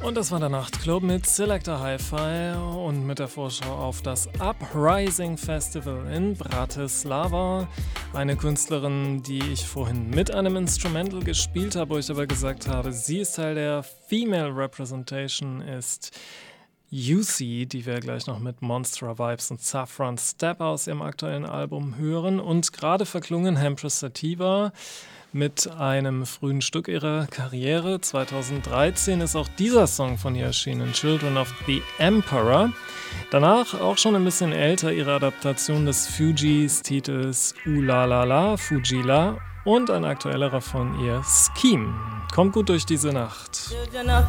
Und das war der Nachtclub mit Selector Hi-Fi und mit der Vorschau auf das Uprising Festival in Bratislava. Eine Künstlerin, die ich vorhin mit einem Instrumental gespielt habe, wo ich aber gesagt habe, sie ist Teil der Female Representation, ist UC, die wir gleich noch mit Monster Vibes und Saffron Step aus ihrem aktuellen Album hören. Und gerade verklungen Empress Sativa mit einem frühen Stück ihrer Karriere. 2013 ist auch dieser Song von ihr erschienen, Children of the Emperor. Danach, auch schon ein bisschen älter, ihre Adaptation des Fugees-Titels Ooh-La-La-La, Fujila und ein aktuellerer von ihr, Scheme. Kommt gut durch diese Nacht.